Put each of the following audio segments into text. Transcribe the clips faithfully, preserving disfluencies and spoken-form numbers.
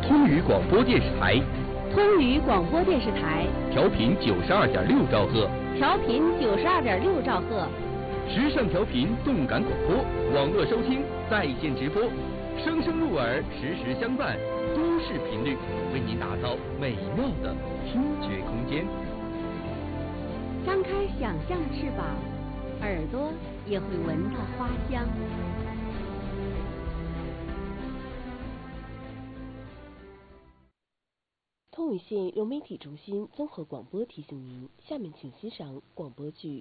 通宇广播电视台， 通宇广播电视台， 调频九十二点六兆赫， 调频九十二点六兆赫， 时尚调频，动感广播，网络收听，在线直播，声声入耳，时时相伴，都市频率，为您打造美妙的听觉空间。 张开想象的翅膀，耳朵也会闻到花香。 通宇县融媒体中心综合广播提醒您，下面请欣赏广播剧。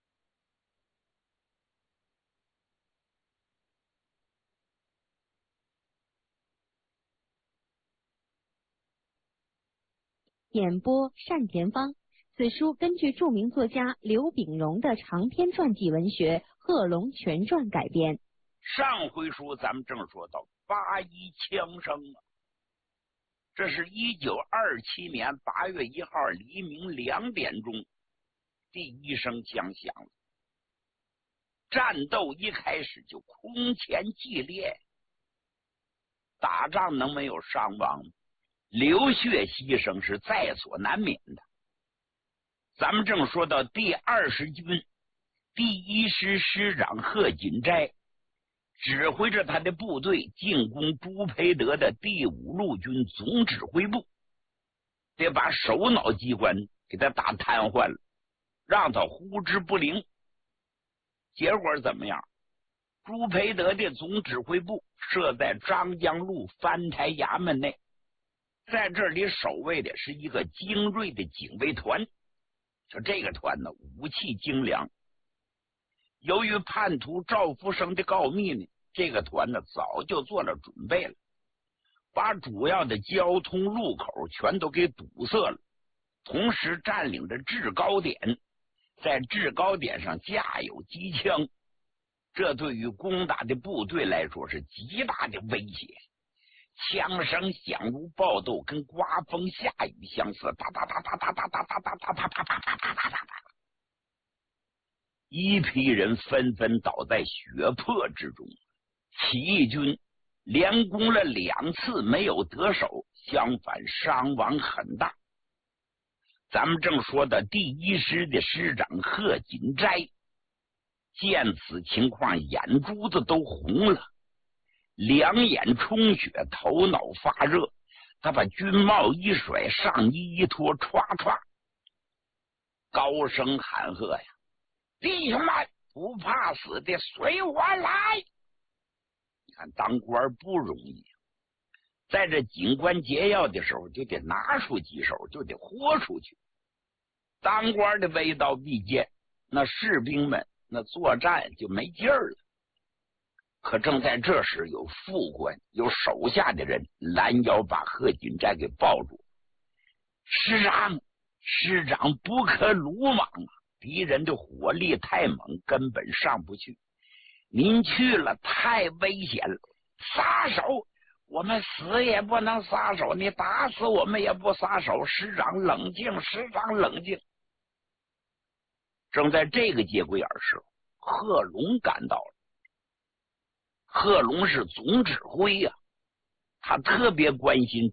演播单田芳。此书根据著名作家刘秉荣的长篇传记文学《贺龙全传》改编。 上回书咱们正说到八一枪声啊，这是一九二七年八月一号黎明两点钟，第一声枪响了。战斗一开始就空前激烈，打仗能没有伤亡吗？流血牺牲是在所难免的。咱们正说到第二十军第一师师长贺锦斋指挥着他的部队进攻朱培德的第五路军总指挥部，得把首脑机关给他打瘫痪了，让他呼之不灵。结果怎么样？朱培德的总指挥部设在张江路藩台衙门内，在这里守卫的是一个精锐的警卫团。就这个团呢，武器精良。由于叛徒赵福生的告密呢，这个团呢早就做了准备了，把主要的交通路口全都给堵塞了，同时占领着制高点，在制高点上架有机枪，这对于攻打的部队来说是极大的威胁。枪声响如爆豆，跟刮风下雨相似，哒哒哒哒哒哒哒哒哒哒哒哒哒哒哒哒哒哒，一批人纷纷倒在血泊之中。起义军连攻了两次没有得手，相反伤亡很大。咱们正说的第一师的师长贺锦斋见此情况，眼珠子都红了，两眼充血，头脑发热，他把军帽一甩，上衣一脱，歘歘高声喊喝呀：弟兄们，不怕死的随我来！你看当官不容易，在这紧关节要的时候就得拿出几手，就得豁出去。当官的威刀必剑，那士兵们那作战就没劲儿了。可正在这时，有副官有手下的人拦腰把贺锦斋给抱住。师长师长不可鲁莽啊，敌人的火力太猛，根本上不去，您去了太危险了，撒手我们死也不能撒手，你打死我们也不撒手。师长冷静，师长冷静。正在这个节骨眼时候，贺龙赶到了。贺龙是总指挥呀、啊，他特别关心